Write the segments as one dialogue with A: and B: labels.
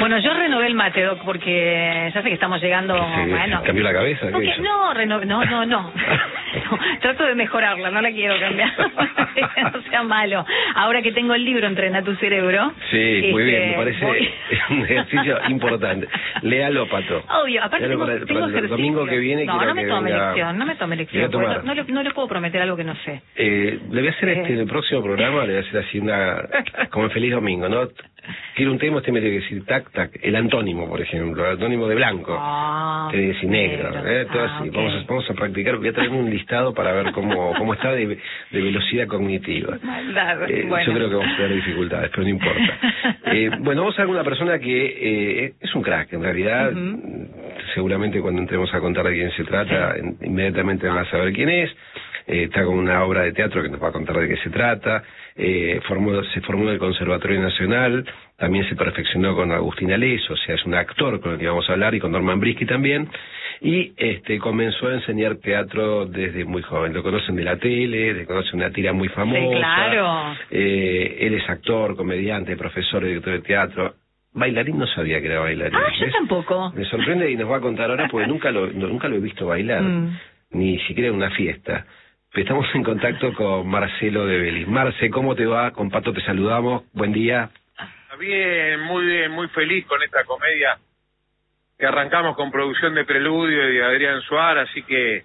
A: Bueno, yo renové el mate, Doc, porque ya sé que estamos llegando... Bueno,
B: ¿cambió la cabeza?
A: Porque, no. No. Trato de mejorarla, no la quiero cambiar. No sea malo. Ahora que tengo el libro Entrena tu cerebro...
B: Sí, muy bien, me parece un ejercicio importante. Léalo, Pato.
A: Obvio, aparte tengo
B: el domingo que viene
A: no me tome
B: venga...
A: lección, no me tome lección. No le puedo prometer algo que no sé.
B: Le voy a hacer en el próximo programa, le voy a hacer así como en Feliz Domingo, ¿no? Quiero un tema, usted me tiene que decir tac, el antónimo, por ejemplo, el antónimo de blanco, tiene que decir negro, todo así. Okay. Vamos a practicar, voy a traer un listado para ver cómo está de velocidad cognitiva. Bueno. Yo creo que vamos a tener dificultades, pero no importa. Bueno, vamos a ver una persona que es un crack, en realidad. Seguramente cuando entremos a contar de quién se trata, inmediatamente van a saber quién es. Está con una obra de teatro que nos va a contar de qué se trata. Se formó en el Conservatorio Nacional, también se perfeccionó con Agustín Aleso, o sea, es un actor con el que vamos a hablar, y con Norman Brisky también, y comenzó a enseñar teatro desde muy joven. Lo conocen de la tele, le conocen una tira muy famosa.
A: Sí, claro.
B: Él es actor, comediante, profesor, director de teatro. Bailarín, no sabía que era bailarín.
A: Yo tampoco.
B: Me sorprende y nos va a contar ahora, porque nunca lo he visto bailar, ni siquiera en una fiesta. Estamos en contacto con Marcelo de Vélez. Marce, ¿cómo te va? Con Pato te saludamos. Buen día.
C: Bien, muy feliz con esta comedia que arrancamos con producción de Preludio y de Adrián Suárez, así que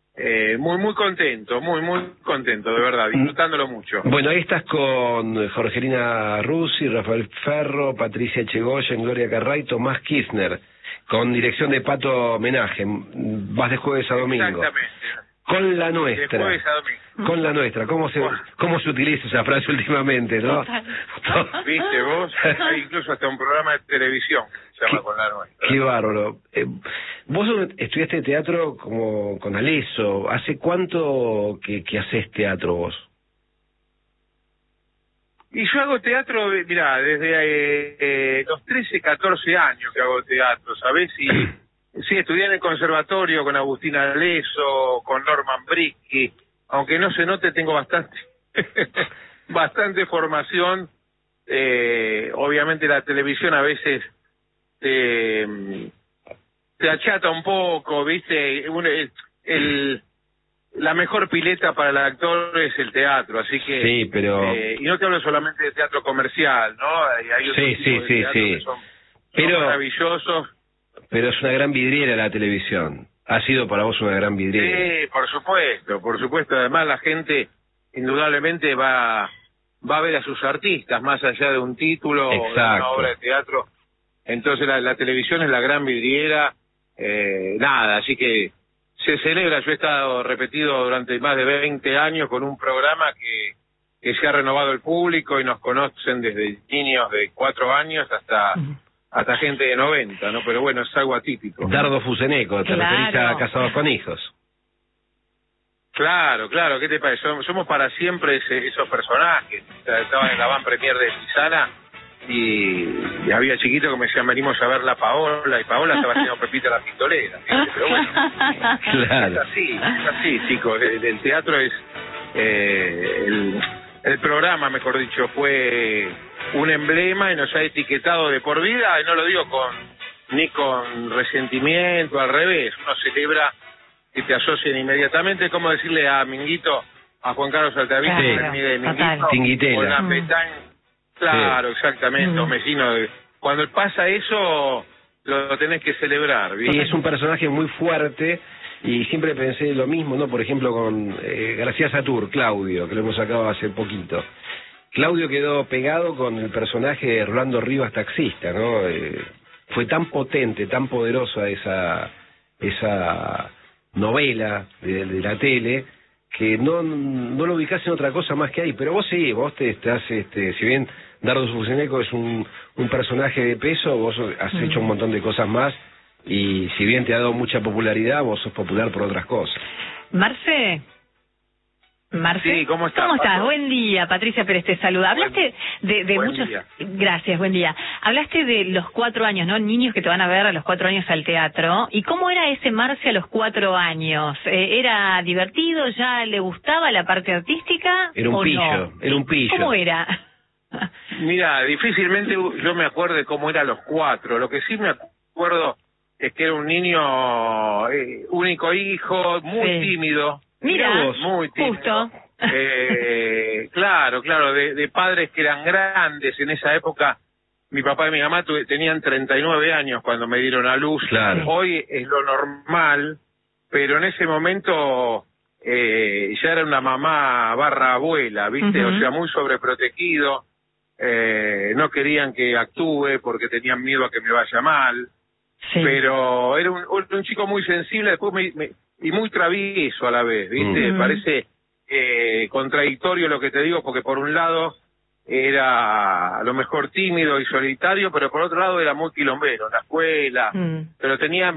C: muy contento, muy contento, de verdad, disfrutándolo mucho.
B: Bueno, ahí estás con Jorgelina Rusi, Rafael Ferro, Patricia Echegoyen, Gloria Carray, Tomás Kirchner, con dirección de Pato Homenaje. Vas de jueves a domingo.
C: Exactamente.
B: Con la nuestra. Con la nuestra. ¿Cómo se utiliza esa frase últimamente, no?
C: ¿Viste vos? Hay incluso hasta un programa de televisión que se llama Con la nuestra.
B: Qué bárbaro. Vos estudiaste teatro como con Aleso. ¿Hace cuánto que haces teatro vos?
C: Y yo hago teatro, mirá, desde los 13, 14 años que hago teatro, ¿sabés? Sí, estudié en el conservatorio con Agustín Aleso, con Norman Brisky, aunque no se note, tengo bastante formación. Obviamente la televisión a veces te achata un poco, ¿viste? La mejor pileta para el actor es el teatro, así que...
B: Sí, pero...
C: y no te hablo solamente de teatro comercial, ¿no? Hay otros tipos de teatro que son maravillosos.
B: Pero es una gran vidriera la televisión. Ha sido para vos una gran vidriera.
C: Sí, por supuesto. Además la gente indudablemente va a ver a sus artistas más allá de un título o de una obra de teatro. Entonces la televisión es la gran vidriera. Así que se celebra. Yo he estado repetido durante más de 20 años con un programa que se ha renovado el público y nos conocen desde niños de 4 años hasta gente de 90, ¿no? Pero bueno, es algo atípico.
B: Dardo Fuseneco, te referís a Casados con Hijos.
C: Claro, ¿qué te parece? Somos para siempre esos personajes. Estaban en la van premier de Susana y había chiquito que me decían, venimos a ver la Paola, y Paola estaba haciendo Pepita la Pistolera. Pero bueno,
B: claro.
C: Es así, chicos. El teatro es... el programa, mejor dicho, fue un emblema y nos ha etiquetado de por vida, y no lo digo ni con resentimiento, al revés. Uno celebra que te asocien inmediatamente, como decirle a Minguito, a Juan Carlos Altavilla,
B: Tinguitela,
C: con la petaña. Claro, exactamente, Mesino. Cuando pasa eso, lo tenés que celebrar, ¿viste?
B: Y es un personaje muy fuerte. Y siempre pensé lo mismo, ¿no? Por ejemplo, con García Satur, Claudio, que lo hemos sacado hace poquito. Claudio quedó pegado con el personaje de Rolando Rivas, taxista, ¿no? Fue tan potente, tan poderosa esa novela de la tele, que no lo ubicás en otra cosa más que ahí. Pero vos sí, vos te estás, si bien Dardo Fuseneco es un personaje de peso, vos has hecho un montón de cosas más. Y si bien te ha dado mucha popularidad, vos sos popular por otras cosas.
A: Marce.
C: Sí, ¿cómo estás?
A: ¿Cómo estás? Buen día, Patricia Pérez te saluda. Hablaste de muchos...
C: Día.
A: Gracias, buen día. Hablaste de los 4 años, ¿no? Niños que te van a ver a los 4 años al teatro. ¿Y cómo era ese Marce a los 4 años? ¿Era divertido? ¿Ya le gustaba la parte artística?
B: Era un pillo,
A: no?
B: era un pillo.
A: ¿Cómo era?
C: Mira, difícilmente yo me acuerdo de cómo eran los 4. Lo que sí me acuerdo es que era un niño, único hijo, muy tímido.
A: Mira vos,
C: muy tímido.
A: Justo.
C: Claro, de padres que eran grandes en esa época. Mi papá y mi mamá tenían 39 años cuando me dieron a luz.
B: Claro.
C: Hoy es lo normal, pero en ese momento ya era una mamá barra abuela, ¿viste? O sea, muy sobreprotegido. No querían que actúe porque tenían miedo a que me vaya mal.
A: Sí.
C: Pero era un chico muy sensible, después y muy travieso a la vez, ¿viste? Parece contradictorio lo que te digo, porque por un lado era a lo mejor tímido y solitario, pero por otro lado era muy quilombero en la escuela, pero tenía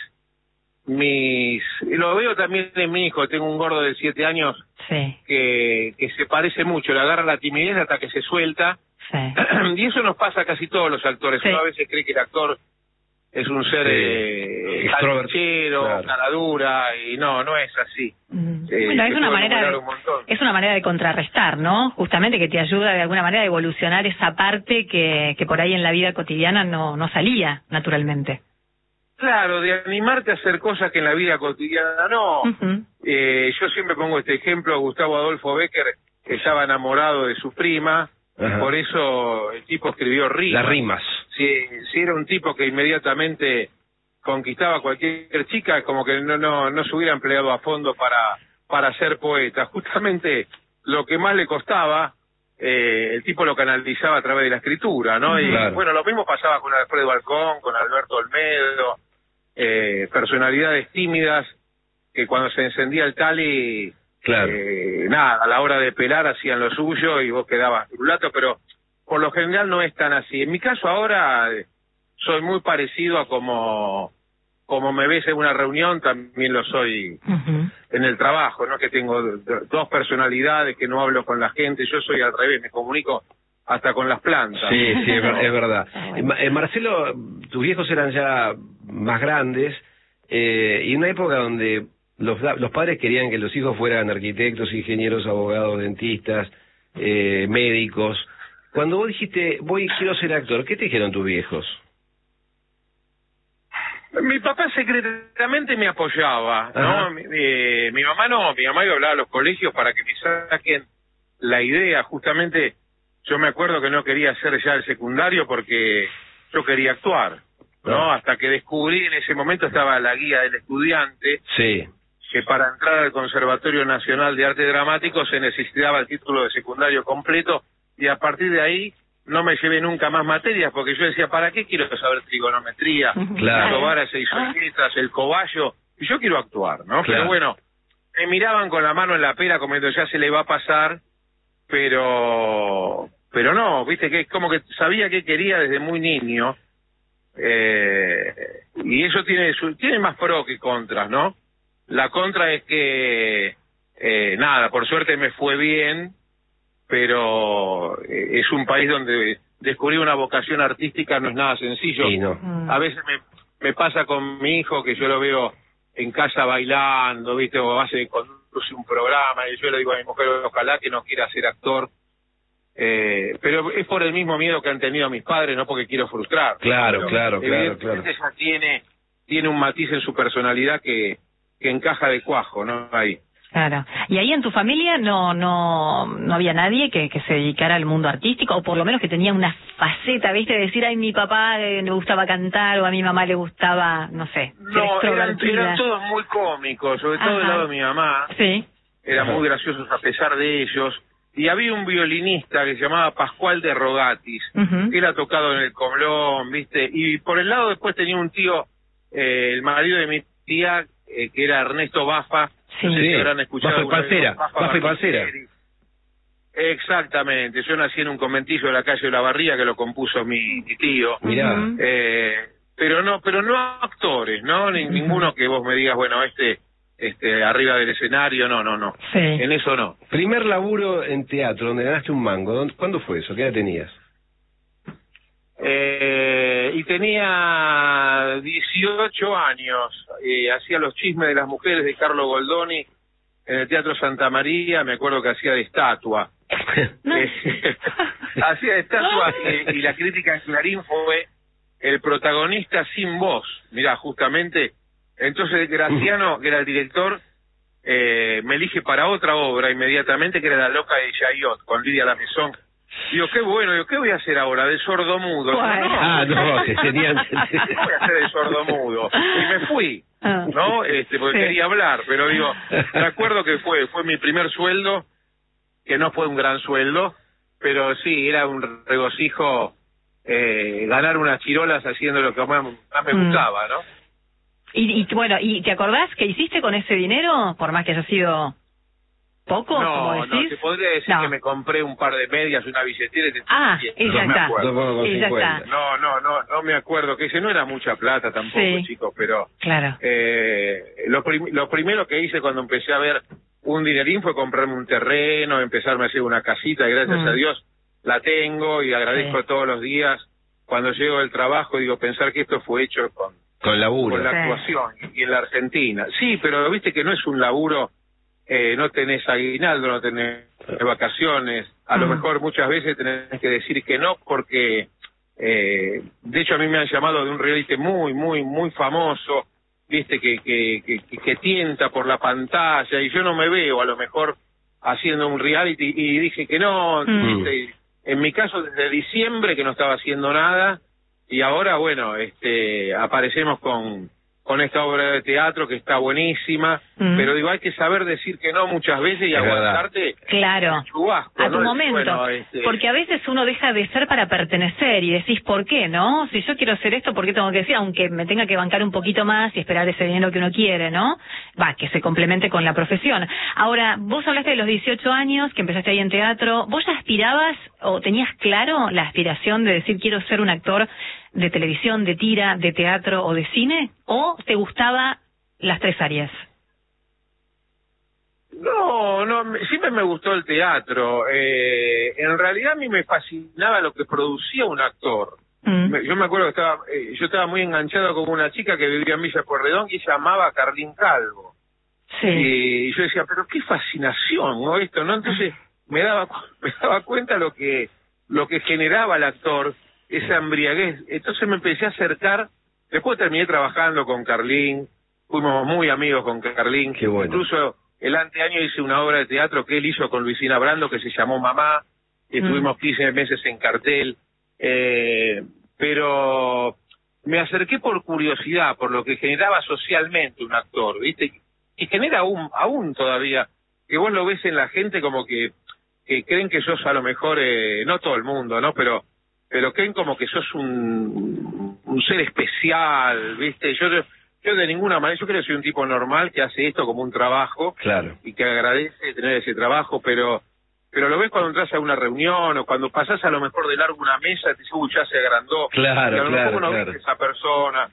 C: lo veo también en mi hijo. Tengo un gordo de 7 años que se parece mucho, le agarra la timidez hasta que se suelta, y eso nos pasa a casi todos los actores. Uno a veces cree que el actor es un ser extrovertido, cara dura, y no es así.
A: Bueno, es una manera de contrarrestar, ¿no? Justamente que te ayuda de alguna manera a evolucionar esa parte que por ahí en la vida cotidiana no salía naturalmente.
C: Claro, de animarte a hacer cosas que en la vida cotidiana no. Yo siempre pongo este ejemplo. Gustavo Adolfo Bécquer estaba enamorado de su prima, por eso el tipo escribió rimas.
B: Las rimas.
C: Si era un tipo que inmediatamente conquistaba a cualquier chica, como que no se hubiera empleado a fondo para ser poeta. Justamente lo que más le costaba, el tipo lo canalizaba a través de la escritura, ¿no? Y bueno, lo mismo pasaba con Alfredo Alcón, con Alberto Olmedo, personalidades tímidas que cuando se encendía el tali, a la hora de pelar hacían lo suyo y vos quedabas rulato, pero por lo general no es tan así. En mi caso ahora soy muy parecido a como me ves en una reunión, también lo soy en el trabajo, ¿no? Que tengo dos personalidades, que no hablo con la gente. Yo soy al revés, me comunico hasta con las plantas.
B: Sí, es verdad. Marcelo, tus viejos eran ya más grandes, y en una época donde los padres querían que los hijos fueran arquitectos, ingenieros, abogados, dentistas, médicos. Cuando vos dijiste, quiero ser actor, ¿qué te dijeron tus viejos?
C: Mi papá secretamente me apoyaba, ¿no? Mi mamá no, mi mamá iba a hablar a los colegios para que me saquen la idea. Justamente yo me acuerdo que no quería hacer ya el secundario porque yo quería actuar, ¿no? Hasta que descubrí, en ese momento estaba la guía del estudiante, que para entrar al Conservatorio Nacional de Arte Dramático se necesitaba el título de secundario completo, y a partir de ahí no me llevé nunca más materias, porque yo decía, ¿para qué quiero saber trigonometría, varas e isometrías, el cobayo? Y yo quiero actuar, ¿no? Pero bueno, me miraban con la mano en la pera como ya se le va a pasar, pero no, viste, que es como que sabía que quería desde muy niño, y eso tiene más pro que contras, ¿no? La contra es que por suerte me fue bien, pero es un país donde descubrir una vocación artística no es nada sencillo. A veces me pasa con mi hijo, que yo lo veo en casa bailando, ¿viste? O conduce un programa, y yo le digo a mi mujer, ojalá que no quiera ser actor, pero es por el mismo miedo que han tenido mis padres, no porque quiero frustrar. Claro. Evidentemente ella tiene un matiz en su personalidad que encaja de cuajo, ¿no? Ahí.
A: Claro. ¿Y ahí en tu familia no había nadie que se dedicara al mundo artístico, o por lo menos que tenía una faceta, viste, de decir, ay, mi papá le gustaba cantar, o a mi mamá le gustaba, no sé,
C: no, eran todos muy cómicos, sobre todo del lado de mi mamá. Eran muy graciosos a pesar de ellos. Y había un violinista que se llamaba Pascual de Rogatis, que él ha tocado en el Comlón, viste, y por el lado después tenía un tío, el marido de mi tía, que era Ernesto Baffa. No sé si habrán escuchado.
B: Bafa y Palcera.
C: Exactamente. Yo nací en un conventillo de la calle de La Barría, que lo compuso mi tío.
B: Mirá.
C: Pero no actores, ¿no? Ninguno que vos me digas, bueno, arriba del escenario, no. En eso no.
B: Primer laburo en teatro, donde ganaste un mango, ¿cuándo fue eso? ¿Qué edad tenías?
C: Y tenía 18 años, hacía los chismes de las mujeres de Carlo Goldoni en el Teatro Santa María, me acuerdo que hacía de estatua. hacía estatuas y la crítica en Clarín fue el protagonista sin voz. Mirá, justamente, entonces Graciano, que era el director, me elige para otra obra inmediatamente, que era La loca de Chaillot, con Lidia Lamezón. Digo, qué bueno, digo, ¿qué voy a hacer ahora? De sordomudo.
B: No, que tenían...
C: ¿Qué voy a hacer de sordomudo? Y me fui, ¿no? Porque quería hablar, pero digo, me acuerdo que fue mi primer sueldo, que no fue un gran sueldo, pero sí, era un regocijo ganar unas chirolas haciendo lo que más me gustaba, ¿no?
A: Y bueno, ¿y te acordás qué hiciste con ese dinero? Por más que haya sido poco, como decís.
C: No, te podría decir que me compré un par de medias, una billetera y
A: ya está.
C: No me acuerdo, que ese no era mucha plata tampoco, chicos, pero
A: claro.
C: Lo primero que hice cuando empecé a ver un dinerín fue comprarme un terreno, empezarme a hacer una casita, y gracias a Dios la tengo y agradezco todos los días cuando llego del trabajo, digo, pensar que esto fue hecho
B: con laburo,
C: con la actuación y en la Argentina. Sí, pero viste que no es un laburo, no tenés aguinaldo, no tenés vacaciones, a lo mejor muchas veces tenés que decir que no, porque de hecho a mí me han llamado de un reality muy famoso, viste, que tienta por la pantalla, y yo no me veo a lo mejor haciendo un reality, y dije que no, ¿viste? En mi caso desde diciembre que no estaba haciendo nada, y ahora bueno, aparecemos con esta obra de teatro que está buenísima, pero digo, hay que saber decir que no muchas veces y aguantarte
A: claro
C: chubasco,
A: a tu momento, porque a veces uno deja de ser para pertenecer y decís, ¿por qué, no? Si yo quiero hacer esto, ¿por qué tengo que decir? Aunque me tenga que bancar un poquito más y esperar ese dinero que uno quiere, ¿no? Que se complemente con la profesión. Ahora, vos hablaste de los 18 años que empezaste ahí en teatro. ¿Vos ya aspirabas o tenías claro la aspiración de decir, quiero ser un actor de televisión, de tira, de teatro o de cine? ¿O te gustaba las tres áreas?
C: No, siempre me gustó el teatro. En realidad a mí me fascinaba lo que producía un actor. Yo me acuerdo que yo estaba muy enganchado con una chica que vivía en Villa Pueyrredón y se llamaba Carlín Calvo. Sí. Y yo decía, pero qué fascinación, ¿no? Esto, ¿no? Entonces me daba cuenta lo que generaba el actor, esa embriaguez. Entonces me empecé a acercar. Después terminé trabajando con Carlín, fuimos muy amigos con Carlín.
B: Qué bueno.
C: Incluso el anteaño hice una obra de teatro que él hizo con Luisina Brando que se llamó Mamá, y estuvimos 15 meses en cartel. Pero me acerqué por curiosidad, por lo que generaba socialmente un actor, ¿viste? Y genera aún todavía, que vos lo ves en la gente como que creen que sos a lo mejor, no todo el mundo, ¿no? Pero creen como que sos un ser especial, ¿viste? Yo de ninguna manera, yo creo que soy un tipo normal que hace esto como un trabajo,
B: claro,
C: y que agradece tener ese trabajo, pero lo ves cuando entras a una reunión o cuando pasás a lo mejor de largo una mesa, te dices, ya se agrandó,
B: claro,
C: y a lo mejor no ves esa persona,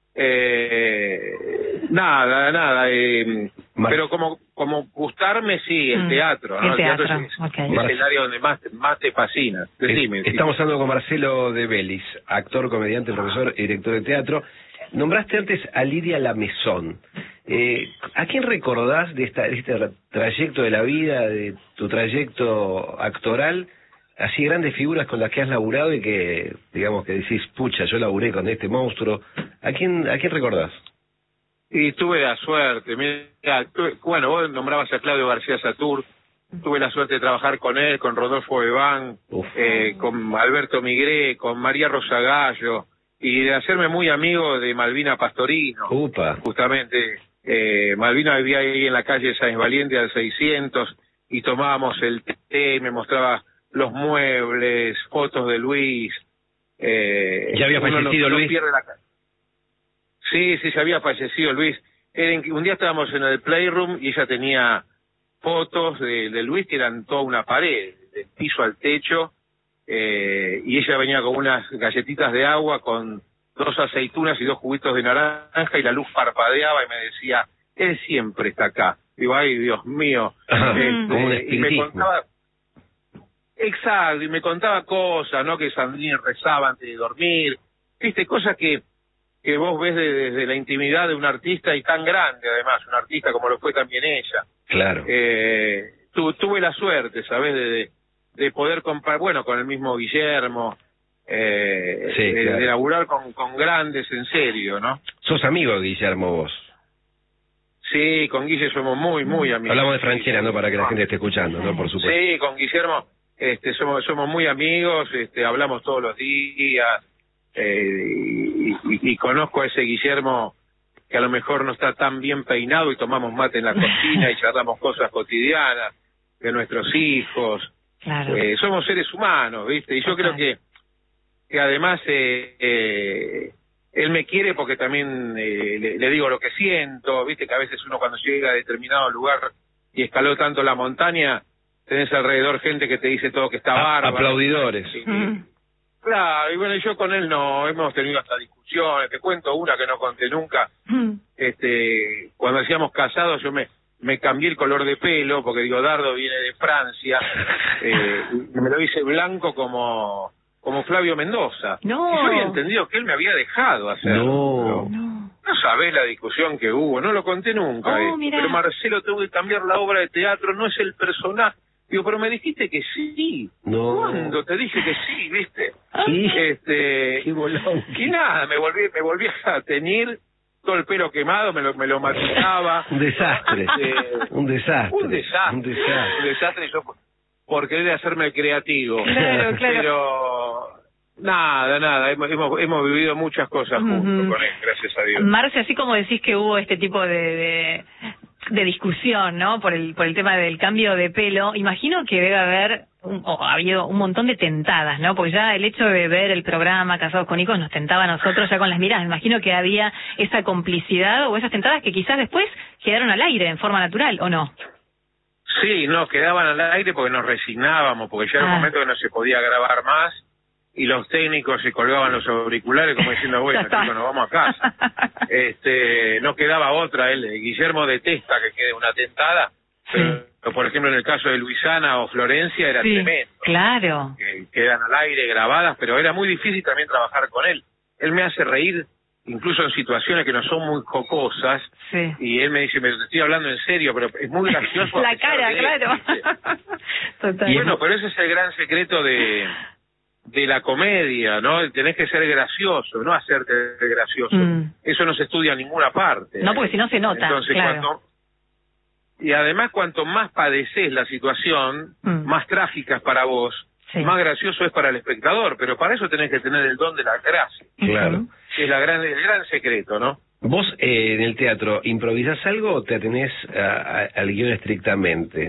C: nada, pero como gustarme, sí, el teatro, ¿no?
A: El teatro
C: es el área donde más te fascina. Decime.
B: Estamos hablando con Marcelo de Bellis, actor, comediante, profesor y director de teatro. Nombraste antes a Lidia Lamezón. ¿A quién recordás de este trayecto de la vida, de tu trayecto actoral, así grandes figuras con las que has laburado y que, digamos, que decís, pucha, yo laburé con este monstruo? ¿A quién recordás?
C: Y tuve la suerte, mira, bueno, vos nombrabas a Claudio García Satur, tuve la suerte de trabajar con él, con Rodolfo Bebán, con Alberto Migré, con María Rosa Gallo, y de hacerme muy amigo de Malvina Pastorino. Justamente, Malvina vivía ahí en la calle Sáenz Valiente al 600, y tomábamos el té, me mostraba los muebles, fotos de Luis.
B: ¿Ya había fallecido Luis?
C: Sí, ya había fallecido Luis. Un día estábamos en el Playroom y ella tenía fotos de Luis que eran toda una pared, del piso al techo, y ella venía con unas galletitas de agua, con 2 aceitunas y 2 juguitos de naranja, y la luz parpadeaba y me decía, él siempre está acá. Digo, ay, Dios mío.
B: Y me contaba...
C: Exacto, y me contaba cosas, ¿no? Que Sandrine rezaba antes de dormir, viste, cosas que vos ves desde la intimidad de un artista, y tan grande además, un artista como lo fue también ella.
B: Claro.
C: Tuve la suerte, ¿sabés? de poder comprar, bueno, con el mismo Guillermo, de laburar con grandes en serio, ¿no?
B: ¿Sos amigo de Guillermo vos?
C: Sí, con Guille somos muy amigos.
B: Hablamos de Franchella, ¿no? Para que la gente esté escuchando, ¿no? Por supuesto.
C: Sí, con Guillermo somos muy amigos, hablamos todos los días, y conozco a ese Guillermo que a lo mejor no está tan bien peinado y tomamos mate en la cocina y charlamos cosas cotidianas de nuestros hijos.
A: Claro.
C: Somos seres humanos, ¿viste? Y yo creo que además él me quiere porque también le digo lo que siento, ¿viste? Que a veces uno cuando llega a determinado lugar y escaló tanto la montaña, tenés alrededor gente que te dice todo que está bárbaro.
B: Aplaudidores.
C: Claro, y bueno, yo con él no, hemos tenido hasta discusiones, te cuento una que no conté nunca. Cuando hacíamos casados yo me cambié el color de pelo, porque digo, Dardo viene de Francia, y me lo hice blanco como Flavio Mendoza.
A: No.
C: Y yo había entendido que él me había dejado hacerlo. No sabés la discusión que hubo, no lo conté nunca. Pero Marcelo, tengo que cambiar la obra de teatro, no es el personaje. Digo, pero me dijiste que sí.
B: No.
C: ¿Cuándo te dije que sí, viste?
B: Sí. Qué bolón.
C: Y nada, me volví a teñir, todo el pelo quemado, me lo matizaba.
B: Un desastre. Un
C: desastre, yo por querer hacerme el creativo.
A: Claro.
C: Pero nada, hemos vivido muchas cosas juntos con él, gracias a Dios.
A: Marce, así como decís que hubo este tipo de discusión, ¿no? Por el tema del cambio de pelo, imagino que debe haber ha habido un montón de tentadas, ¿no? Porque ya el hecho de ver el programa Casados con Hijos nos tentaba a nosotros ya con las miradas. Imagino que había esa complicidad o esas tentadas que quizás después quedaron al aire en forma natural, ¿o no?
C: Sí, no, quedaban al aire porque nos resignábamos, porque ya era un momento que no se podía grabar más y los técnicos se colgaban los auriculares como diciendo, bueno, chicos, nos vamos a casa. No quedaba otra. Guillermo detesta que quede una tentada, pero por ejemplo en el caso de Luisana o Florencia era tremendo.
A: Claro.
C: Que quedan al aire grabadas, pero era muy difícil también trabajar con él. Él me hace reír incluso en situaciones que no son muy jocosas, y él me dice, me estoy hablando en serio, pero es muy gracioso.
A: La cara, claro.
C: Total. Y bueno, pero ese es el gran secreto de la comedia, ¿no? Tenés que ser gracioso, no hacerte gracioso. Eso no se estudia en ninguna parte.
A: No, porque si no se nota.
C: Entonces,
A: claro.
C: Y además, cuanto más padeces la situación, más trágica es para vos, más gracioso es para el espectador, pero para eso tenés que tener el don de la gracia.
B: Claro.
C: Que es el gran secreto, ¿no?
B: ¿Vos en el teatro improvisás algo o te atenés al guión estrictamente?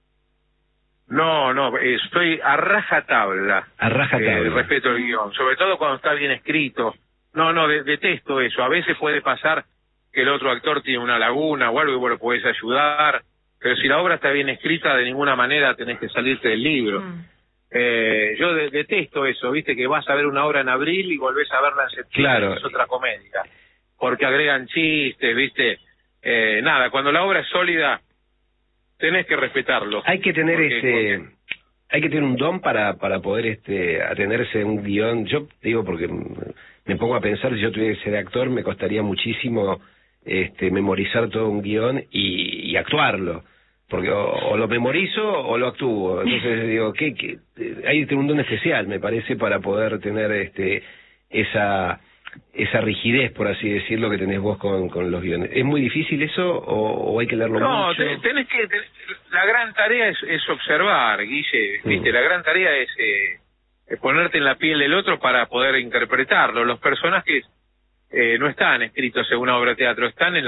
C: No, estoy a rajatabla.
B: A rajatabla.
C: Respeto el guión, sobre todo cuando está bien escrito. Detesto eso. A veces puede pasar que el otro actor tiene una laguna o algo y vos lo podés ayudar, pero si la obra está bien escrita, de ninguna manera tenés que salirte del libro. Yo detesto eso, viste, que vas a ver una obra en abril y volvés a verla en septiembre,
B: claro.
C: Es otra comedia, porque agregan chistes, viste, cuando la obra es sólida, tenés que respetarlo.
B: Hay que tener hay que tener un don para poder atenerse a un guión. Yo digo porque me pongo a pensar, si yo tuviera que ser actor, me costaría muchísimo memorizar todo un guión y actuarlo. Porque o lo memorizo o lo actúo. Entonces digo, hay que tener un don especial, me parece, para poder tener esa rigidez, por así decirlo, que tenés vos con los guiones. ¿Es muy difícil eso o hay que leerlo mucho?
C: No, tenés que... La gran tarea es observar, Guille, ¿viste? La gran tarea es ponerte en la piel del otro para poder interpretarlo. Los personajes no están escritos en una obra de teatro, están en